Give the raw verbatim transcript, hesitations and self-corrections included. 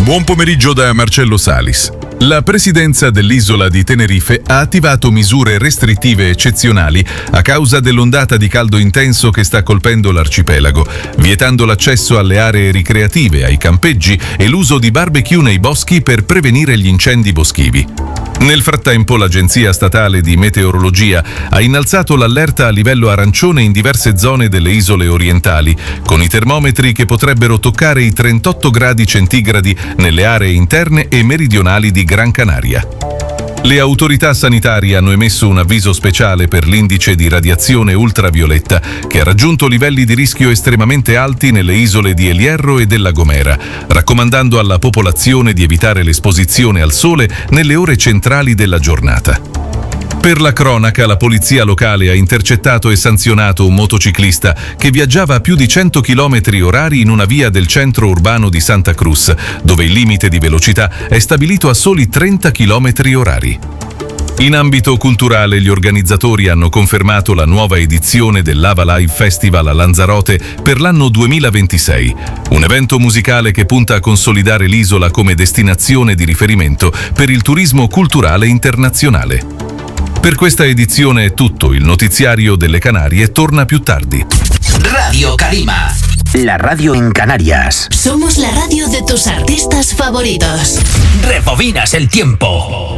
Buon pomeriggio da Marcello Salis. La presidenza dell'isola di Tenerife ha attivato misure restrittive eccezionali a causa dell'ondata di caldo intenso che sta colpendo l'arcipelago, vietando l'accesso alle aree ricreative, ai campeggi e l'uso di barbecue nei boschi per prevenire gli incendi boschivi. Nel frattempo, l'Agenzia Statale di Meteorologia ha innalzato l'allerta a livello arancione in diverse zone delle isole orientali, con i termometri che potrebbero toccare i trentotto gradi centigradi nelle aree interne e meridionali di Gran Canaria. Le autorità sanitarie hanno emesso un avviso speciale per l'indice di radiazione ultravioletta, che ha raggiunto livelli di rischio estremamente alti nelle isole di El Hierro e della Gomera, raccomandando alla popolazione di evitare l'esposizione al sole nelle ore centrali della giornata. Per la cronaca, la polizia locale ha intercettato e sanzionato un motociclista che viaggiava a più di cento chilometri orari in una via del centro urbano di Santa Cruz, dove il limite di velocità è stabilito a soli trenta chilometri orari. In ambito culturale, gli organizzatori hanno confermato la nuova edizione del Lava Live Festival a Lanzarote per l'anno duemilaventisei, un evento musicale che punta a consolidare l'isola come destinazione di riferimento per il turismo culturale internazionale. Per questa edizione è tutto, il notiziario delle Canarie torna più tardi. Radio Calima, la radio en Canarias. Somos la radio de tus artistas favoritos. Rebobinas el tiempo.